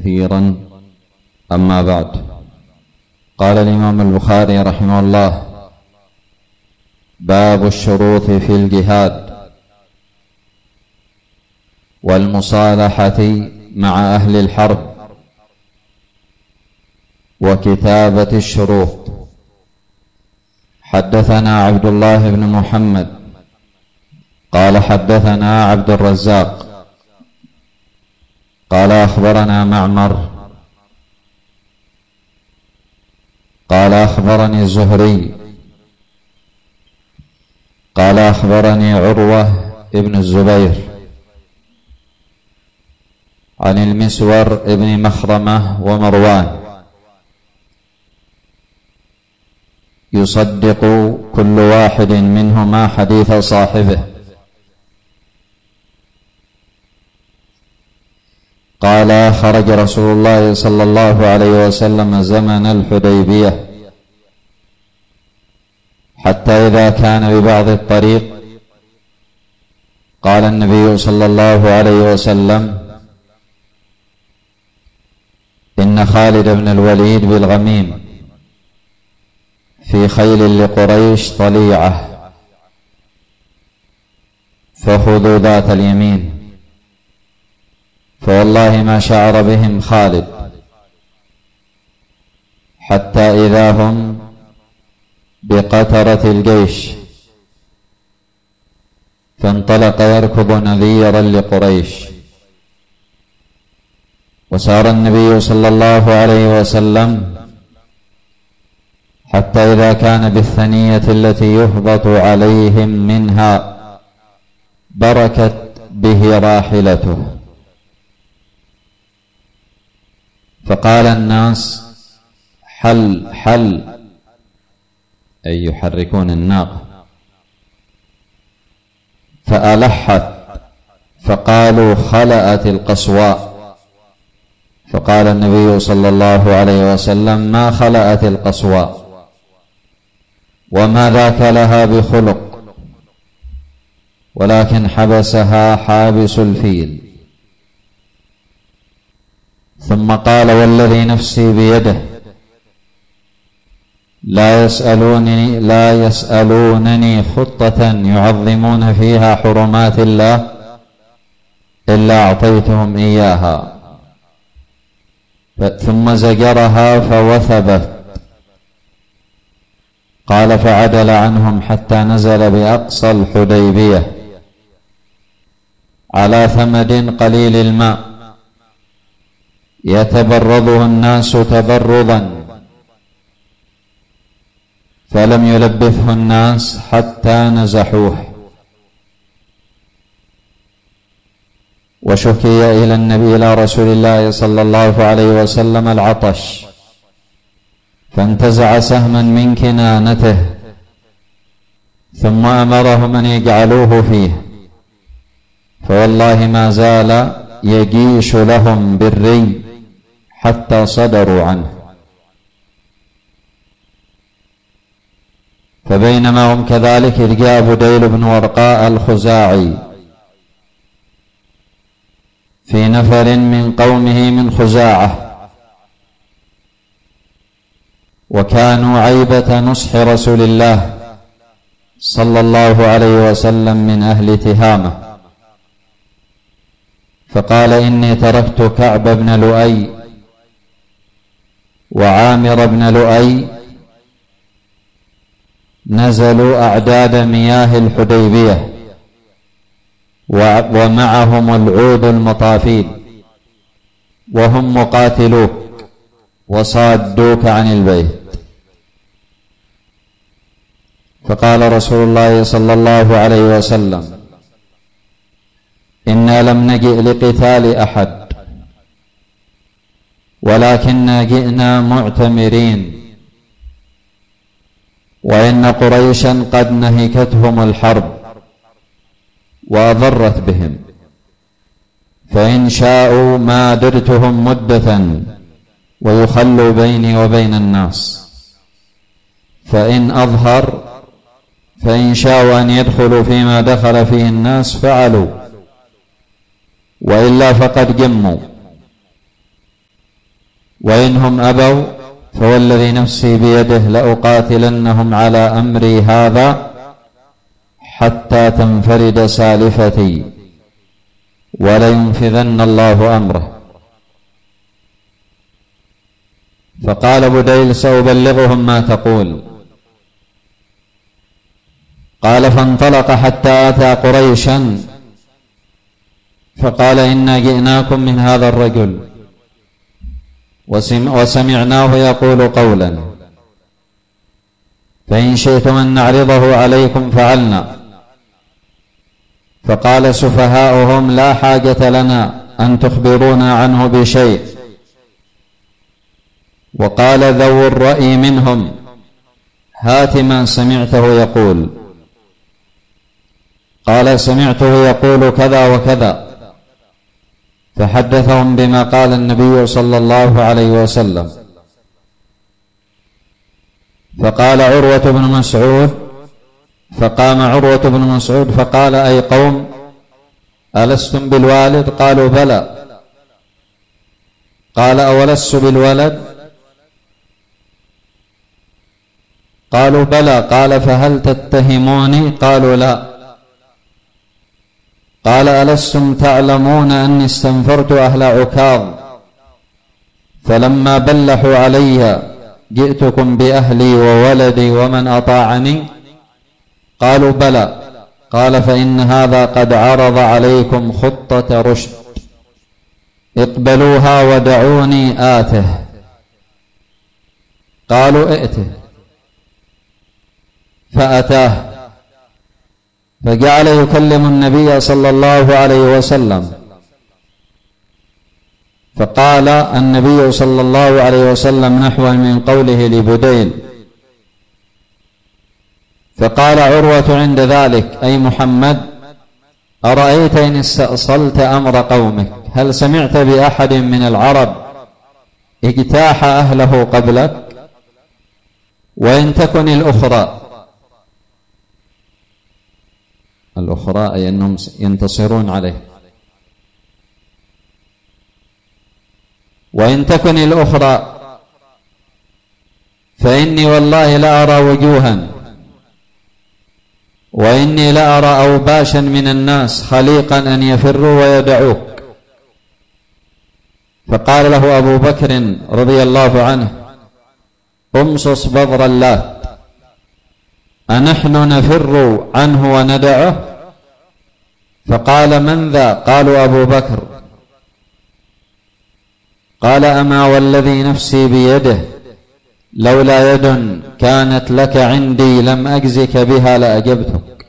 كثيرا. أما بعد، قال الإمام البخاري رحمه الله: باب الشروط في الجهاد والمصالحة مع أهل الحرب وكتابة الشروط. حدثنا عبد الله بن محمد قال حدثنا عبد الرزاق قال أخبرنا معمر قال أخبرني الزهري قال أخبرني عروة ابن الزبير عن المسور ابن مخرمة ومروان يصدق كل واحد منهما حديث صاحبه. قال: خرج رسول الله صلى الله عليه وسلم زمن الحديبية، حتى إذا كان ببعض الطريق قال النبي صلى الله عليه وسلم: إن خالد بن الوليد بالغميم في خيل لقريش طليعة، فخذوا ذات اليمين. فوالله ما شعر بهم خالد حتى إذا هم بقترة الجيش، فانطلق يركض نذيرا لقريش. وسار النبي صلى الله عليه وسلم حتى إذا كان بالثنية التي يهبط عليهم منها بركت به راحلته، فقال الناس: حل حل، أي يحركون الناقة، فألحت، فقالوا: خلأت القصواء. فقال النبي صلى الله عليه وسلم: ما خلأت القصواء، وما ذاك لها بخلق، ولكن حبسها حابس الفيل. ثم قال: والذي نفسي بيده لا يسألونني خطة يعظمون فيها حرمات الله إلا أعطيتهم إياها. ثم زجرها فوثبت. قال: فعدل عنهم حتى نزل بأقصى الحديبية على ثمد قليل الماء يتبرضه الناس تبرضا، فلم يلبثه الناس حتى نزحوه. وشكي إلى رسول الله صلى الله عليه وسلم العطش، فانتزع سهما من كنانته، ثم أمرهم أن يجعلوه فيه، فوالله ما زال يجيش لهم بالري حتى صدروا عنه. فبينما هم كذلك إذ جاء بديل بن ورقاء الخزاعي في نفر من قومه من خزاعة، وكانوا عيبة نصح رسول الله صلى الله عليه وسلم من أهل تهامة، فقال: إني تركت كعب بن لؤي وعامر بن لؤي نزلوا أعداد مياه الحديبية ومعهم العود المطافيل، وهم مقاتلوك وصادوك عن البيت. فقال رسول الله صلى الله عليه وسلم: إنا لم نجئ لقتال أحد، ولكننا جئنا معتمرين، وإن قريشا قد نهكتهم الحرب وأضرت بهم، فإن شاءوا ما درتهم مدة ويخلوا بيني وبين الناس، فإن أظهر فإن شاءوا أن يدخلوا فيما دخل فيه الناس فعلوا، وإلا فقد جموا. وإنهم أبوا فوالذي نفسي بيده لأقاتلنهم على أمري هذا حتى تنفرد سالفتي ولينفذن الله أمره. فقال بديل سأبلغهم ما تقول. قال فانطلق حتى أتى قريشا فقال إنا جئناكم من هذا الرجل وسمعناه يقول قولا فإن شئتم أن نعرضه عليكم فعلنا. فقال سفهاؤهم لا حاجة لنا أن تخبرونا عنه بشيء. وقال ذو الرأي منهم هات ما سمعته يقول. قال سمعته يقول كذا وكذا. فحدثهم بما قال النبي صلى الله عليه وسلم. فقال عروة بن مسعود فقام عروة بن مسعود فقال أي قوم ألستم بالوالد؟ قالوا بلى. قال أولست بالولد؟ قالوا بلى. قال فهل تتهموني؟ قالوا لا. قال ألستم تعلمون أني استنفرت أهل عكاظ فلما بلحوا علي جئتكم بأهلي وولدي ومن أطاعني؟ قالوا بلى. قال فإن هذا قد عرض عليكم خطة رشد اقبلوها ودعوني آته. قالوا ائته. فأتاه فجعل يكلم النبي صلى الله عليه وسلم. فقال النبي صلى الله عليه وسلم نحو من قوله لبديل. فقال عروة عند ذلك أي محمد أرأيت إن استأصلت أمر قومك هل سمعت بأحد من العرب اجتاح أهله قبلك؟ وإن تكن الأخرى أي أنهم ينتصرون عليه. وإن تكن الأخرى فإني والله لأرى وجوها وإني لأرى أوباشا من الناس خليقا أن يفروا ويدعوك. فقال له أبو بكر رضي الله عنه امصص بذر اللات أنحن نفر عنه وندعه؟ فقال من ذا؟ قالوا أبو بكر. قال أما والذي نفسي بيده لولا يد كانت لك عندي لم أجزك بها لأجبتك.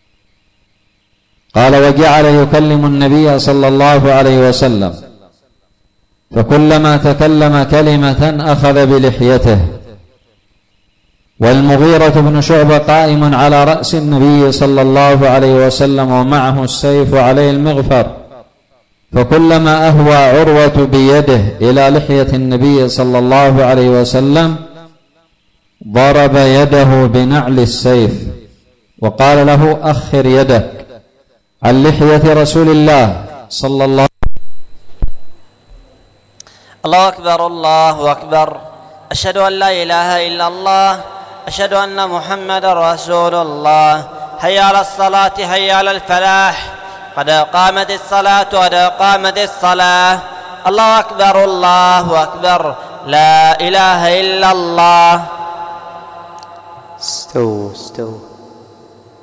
قال وجعل يكلم النبي صلى الله عليه وسلم فكلما تكلم كلمة أخذ بلحيته. والمغيرة بن شعبة قائم على رأس النبي صلى الله عليه وسلم ومعه السيف وعليه المغفر. فكلما أهوى عروة بيده إلى لحية النبي صلى الله عليه وسلم ضرب يده بنعل السيف وقال له أخر يدك عن لحية رسول الله صلى الله. الله أكبر الله أكبر. أشهد أن لا إله إلا الله أشهد أن محمد رسول الله. حي على الصلاة حي على الفلاح قد قامت الصلاة قد قامت الصلاة. الله أكبر الله أكبر. لا إله إلا الله. استووا